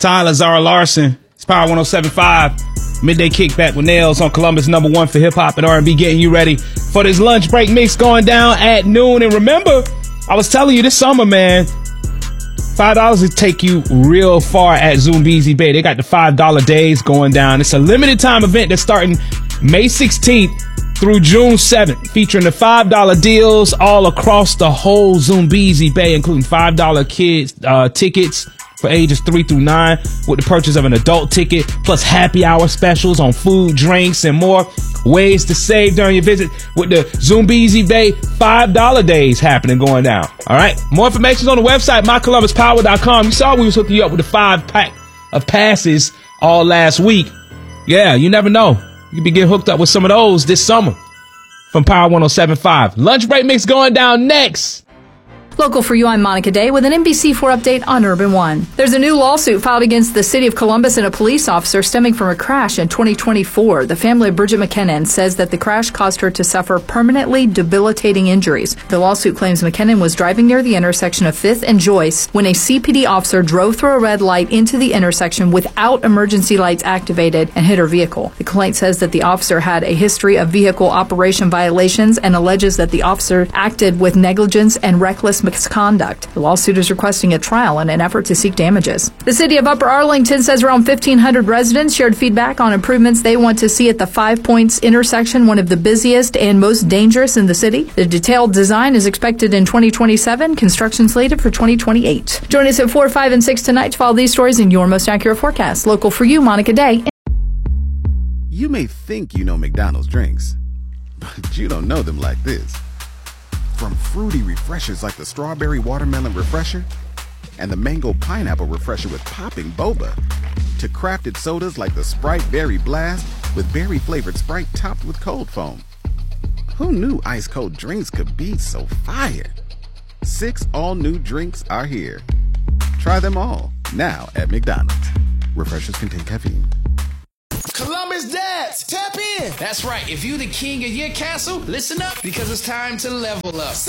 Tyler, Zara Larson. It's Power 107.5. Midday Kickback with Nails on Columbus #1 for hip hop and R&B, getting you ready for this lunch break mix going down at noon. And remember, I was telling you this summer, man, $5 will take you real far at Zumbizi Bay. They got the $5 days going down. It's a limited time event that's starting May 16th through June 7th, featuring the $5 deals all across the whole Zumbizi Bay, including $5 kids tickets for ages 3 through 9 with the purchase of an adult ticket, plus happy hour specials on food, drinks, and more. Ways to save during your visit with the Zumbizi Bay $5 days happening going down. All right. More information is on the website, mycolumbuspower.com. You saw we was hooking you up with the 5-pack of passes all last week. Yeah, you never know. You could be getting hooked up with some of those this summer from Power 107.5. Lunch break mix going down next. Local for you, I'm Monica Day with an NBC4 update on Urban One. There's a new lawsuit filed against the city of Columbus and a police officer stemming from a crash in 2024. The family of Bridget McKinnon says that the crash caused her to suffer permanently debilitating injuries. The lawsuit claims McKinnon was driving near the intersection of 5th and Joyce when a CPD officer drove through a red light into the intersection without emergency lights activated and hit her vehicle. The complaint says that the officer had a history of vehicle operation violations and alleges that the officer acted with negligence and reckless misconduct. The lawsuit is requesting a trial in an effort to seek damages. The city of Upper Arlington says around 1,500 residents shared feedback on improvements they want to see at the 5 Points intersection, one of the busiest and most dangerous in the city. The detailed design is expected in 2027, construction slated for 2028. Join us at 4, 5, and 6 tonight to follow these stories in your most accurate forecast. Local for you, Monica Day. You may think you know McDonald's drinks, but you don't know them like this. From fruity refreshers like the Strawberry Watermelon Refresher and the Mango Pineapple Refresher with popping boba, to crafted sodas like the Sprite Berry Blast with berry-flavored Sprite topped with cold foam. Who knew ice-cold drinks could be so fire? 6 all-new drinks are here. Try them all, now at McDonald's. Refreshers contain caffeine. Columbus dads, tap in. That's right. If you the king of your castle, listen up, because it's time to level up.